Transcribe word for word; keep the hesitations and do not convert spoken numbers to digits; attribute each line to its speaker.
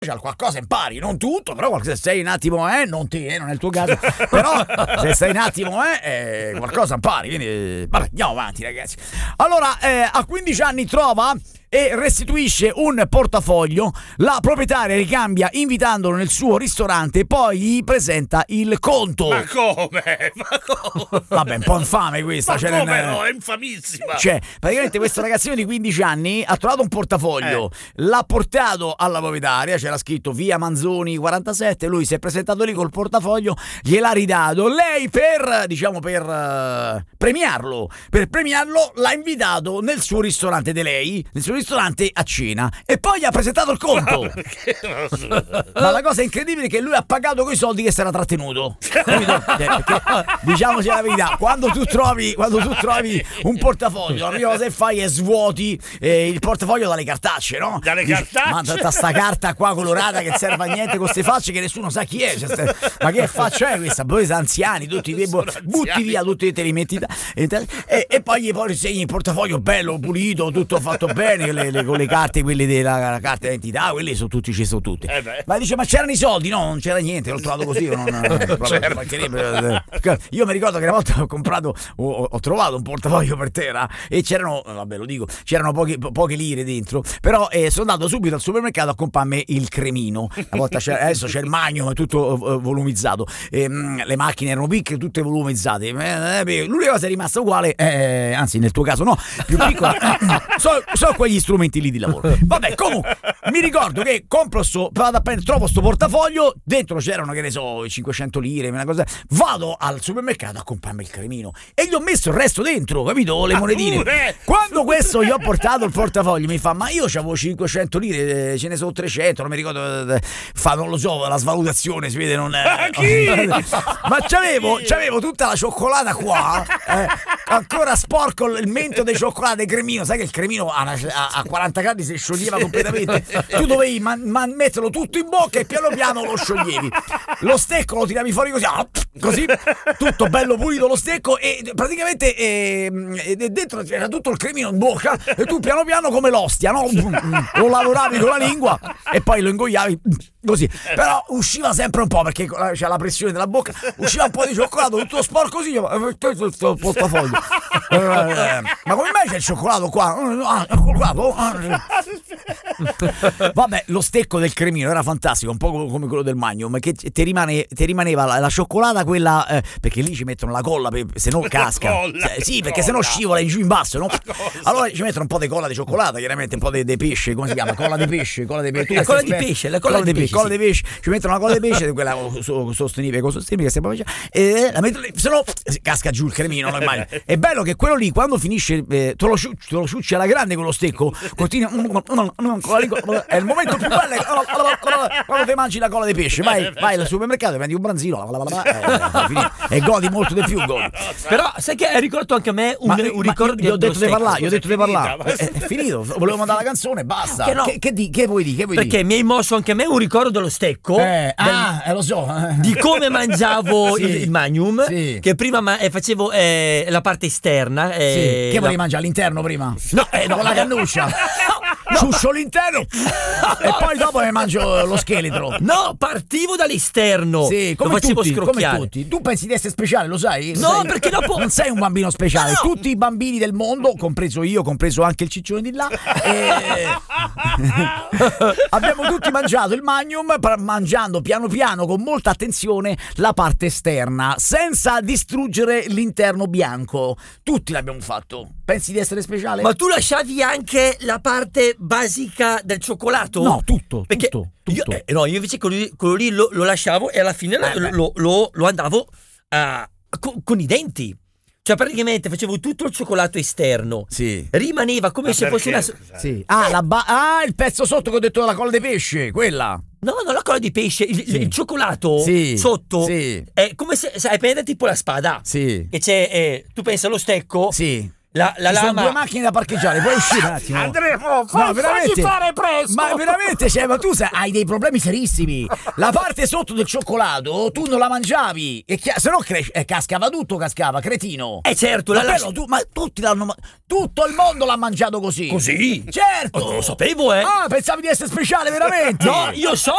Speaker 1: qualcosa impari, non tutto, però se sei un attimo, eh, non te, eh, non è il tuo caso, però se sei un attimo, eh, eh qualcosa impari, quindi, eh, vabbè, andiamo avanti ragazzi. Allora, eh, a quindici anni trova e restituisce un portafoglio, la proprietaria ricambia invitandolo nel suo ristorante, poi gli presenta il conto.
Speaker 2: Ma come? Ma come?
Speaker 1: Vabbè, un po' infame questa.
Speaker 2: Ma
Speaker 1: cioè,
Speaker 2: come
Speaker 1: non...
Speaker 2: no? È infamissima.
Speaker 1: Cioè, praticamente questo ragazzino di quindici anni ha trovato un portafoglio, eh. l'ha portato alla proprietaria, c'era scritto via Manzoni quarantasette, lui si è presentato lì col portafoglio, gliel'ha ridato, lei per, diciamo, per uh, premiarlo, per premiarlo l'ha invitato nel suo ristorante di lei, nel suo ristorante a cena, e poi gli ha presentato il conto. Ma la cosa incredibile è che lui ha pagato coi soldi che si era trattenuto. Capito? Perché, diciamoci la verità, quando tu trovi quando tu trovi un portafoglio, la prima cosa che fai è svuoti eh, il portafoglio dalle cartacce, no?
Speaker 2: Dalle cartacce?
Speaker 1: Ma tutta sta carta qua colorata che serve a niente con queste facce che nessuno sa chi è. Cioè, ste, ma che faccia è questa? Voi siete anziani, tutti i butti via, tutti te li metti da, e, e, e poi gli poi segni il portafoglio bello, pulito, tutto fatto bene. Le, le, con le carte, quelle della la carta d'identità, quelli sono tutti, ci sono tutti.
Speaker 2: Eh
Speaker 1: ma dice, ma c'erano i soldi? No, non c'era niente, l'ho trovato così. Non, certo. Io mi ricordo che una volta ho comprato, ho, ho trovato un portafoglio per terra e c'erano, vabbè lo dico, c'erano poche, poche lire dentro, però eh, sono andato subito al supermercato a comprarmi il cremino. Una volta c'è, adesso c'è il Magnum, è tutto uh, volumizzato, e, mh, le macchine erano piccole, tutte volumizzate. Eh, l'unica cosa è rimasta uguale, eh, anzi nel tuo caso no, più piccola, sono so quegli strumenti lì di lavoro. Vabbè, comunque mi ricordo che compro sto, vado a prendere, trovo sto portafoglio, dentro c'erano, che ne so, cinquecento lire, una cosa. Vado al supermercato a comprarmi il cremino e gli ho messo il resto dentro, capito? Le monetine. Quando questo gli ho portato il portafoglio, mi fa, ma io c'avevo cinquecento lire, ce ne sono trecento, non mi ricordo, fa, non lo so, la svalutazione si vede, non è. Ma c'avevo, c'avevo tutta la cioccolata qua, eh, ancora sporco il mento di cioccolata e cremino, sai che il cremino ha una, a quaranta gradi si scioglieva completamente. Tu dovevi man, man, metterlo tutto in bocca e piano piano lo scioglievi. Lo stecco lo tiravi fuori così, così tutto bello pulito lo stecco, e praticamente eh, dentro c'era tutto il cremino in bocca e tu piano piano come l'ostia, no? Lo lavoravi con la lingua e poi lo ingoiavi così. Però usciva sempre un po', perché c'era la pressione della bocca, usciva un po' di cioccolato tutto sporco così. Questo è il portafoglio. Ma come mai c'è il cioccolato qua? Ah, vabbè, lo stecco del cremino era fantastico, un po' come quello del Magnum, che ti rimane, ti rimaneva la, la cioccolata quella, eh, perché lì ci mettono la colla, per, se no casca.
Speaker 2: Colla,
Speaker 1: sì, sì, perché
Speaker 2: colla.
Speaker 1: se no scivola in giù in basso, no? Allora ci mettono un po' di colla di cioccolata, chiaramente un po' di pesce, come si chiama? Colla di pesce, colla di pesce.
Speaker 3: La colla di pesce, la colla, colla di pesce,
Speaker 1: pesce, colla di pesce. Ci mettono la colla di pesce, quella sostenibile, sostenibile che stiamo facendo, e la mettono lì, se no casca giù il cremino, no? È bello che quello lì quando finisce, eh, te lo ciucci, te lo ciucci alla grande con lo stecco, continua, è il momento più bello quando ti mangi la colla di pesce. Vai, vai al supermercato e prendi un branzino e godi molto di più, godi.
Speaker 3: Però sai che hai ricordato anche a me un,
Speaker 1: ma,
Speaker 3: un ricordo
Speaker 1: di, ho detto di parlare, io ho detto di
Speaker 2: finita,
Speaker 1: parlare, è, è finito, volevo mandare la canzone, basta.
Speaker 3: Che, no.
Speaker 1: che, che, di, che vuoi dire? Che vuoi
Speaker 3: Perché
Speaker 1: dire?
Speaker 3: mi hai mosso anche a me un ricordo dello stecco,
Speaker 1: eh,
Speaker 3: del,
Speaker 1: ah, eh, lo so,
Speaker 3: di come mangiavo sì. il, il Magnum, sì. Che prima ma, eh, facevo eh, la parte esterna. Eh,
Speaker 1: sì. Che
Speaker 3: la...
Speaker 1: volevi mangiare all'interno prima?
Speaker 3: No, eh, no,
Speaker 1: con la cannuccia. No. Ciuscio l'interno e poi dopo mi mangio lo scheletro.
Speaker 3: No, partivo dall'esterno.
Speaker 1: Sì, come
Speaker 3: lo facevo
Speaker 1: tutti,
Speaker 3: scrocchiare.
Speaker 1: Come tutti. Tu pensi di essere speciale, lo sai?
Speaker 3: No,
Speaker 1: sei,
Speaker 3: perché dopo
Speaker 1: non sei un bambino speciale.
Speaker 3: No.
Speaker 1: Tutti i bambini del mondo, compreso io, compreso anche il ciccione di là, e... abbiamo tutti mangiato il Magnum, mangiando piano piano con molta attenzione la parte esterna, senza distruggere l'interno bianco. Tutti l'abbiamo fatto. Pensi di essere speciale?
Speaker 3: Ma tu lasciavi anche la parte basica del cioccolato?
Speaker 1: No, tutto,
Speaker 3: perché
Speaker 1: tutto, tutto.
Speaker 3: Io, eh, no, io invece quello lì, quello lì lo, lo lasciavo e alla fine
Speaker 1: eh,
Speaker 3: lo, lo, lo, lo andavo a, con, con i denti. Cioè praticamente facevo tutto il cioccolato esterno.
Speaker 1: Sì.
Speaker 3: Rimaneva come
Speaker 2: Ma
Speaker 3: se
Speaker 2: perché?
Speaker 3: fosse una...
Speaker 1: Sì. Ah, la ba- ah, il pezzo sotto che ho detto della colla di pesce, quella.
Speaker 3: No, non la colla di pesce, il, sì. il cioccolato
Speaker 1: sì.
Speaker 3: sotto
Speaker 1: sì.
Speaker 3: è come se, sai, prende tipo la spada.
Speaker 1: Sì.
Speaker 3: Che c'è, eh, tu pensi allo stecco?
Speaker 1: Sì.
Speaker 3: La, la
Speaker 1: Ci
Speaker 3: lama...
Speaker 1: sono due macchine da parcheggiare, puoi uscire un attimo.
Speaker 2: Andremo, fa,
Speaker 1: no, veramente,
Speaker 2: fare presto.
Speaker 1: Ma veramente, cioè, ma tu sai, hai dei problemi serissimi. La parte sotto del cioccolato tu non la mangiavi, e chi- se no cres- eh, cascava tutto, cascava, cretino.
Speaker 3: Eh certo,
Speaker 1: ma,
Speaker 3: la
Speaker 1: bello, tu, ma tutti l'hanno ma- tutto il mondo l'ha mangiato così.
Speaker 3: Così?
Speaker 1: Certo.
Speaker 3: Oh, non lo sapevo, eh.
Speaker 1: Ah, pensavi di essere speciale veramente?
Speaker 3: No, io so